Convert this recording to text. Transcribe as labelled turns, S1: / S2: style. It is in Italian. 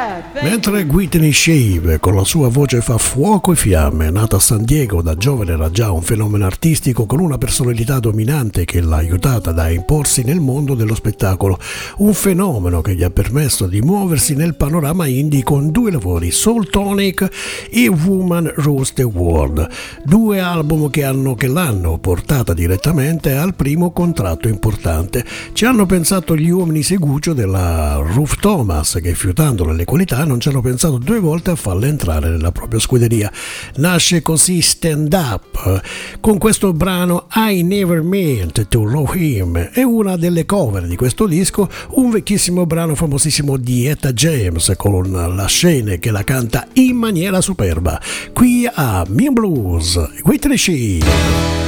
S1: Mentre Whitney Shave con la sua voce fa fuoco e fiamme, nata a San Diego da giovane era già un fenomeno artistico con una personalità dominante che l'ha aiutata a imporsi nel mondo dello spettacolo, un fenomeno che gli ha permesso di muoversi nel panorama indie con due lavori, Soul Tonic e Woman Rules the World, due album che l'hanno portata direttamente al primo contratto importante. Ci hanno pensato gli uomini seguccio della Ruth Thomas che, fiutandole le qualità, non ci hanno pensato due volte a farla entrare nella propria scuderia. Nasce così Stand Up con questo brano I Never Meant to Love Him, è una delle cover di questo disco, un vecchissimo brano famosissimo di Etta James con la scena che la canta in maniera superba. Qui a Mean Blues Whitney Shave.